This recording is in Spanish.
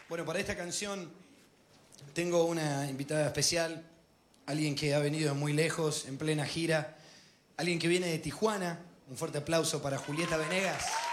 Bueno, para esta canción tengo una invitada especial, alguien que ha venido de muy lejos, en plena gira, alguien que viene de Tijuana. Un fuerte aplauso para Julieta Venegas.